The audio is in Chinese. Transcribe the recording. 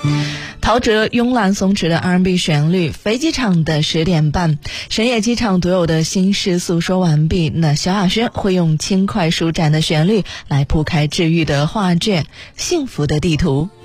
陶喆慵懒松弛的 R&B 旋律，飞机场的10点半，深夜机场独有的心事诉说完毕，那萧亚轩会用轻快舒展的旋律来铺开治愈的画卷，幸福的地图。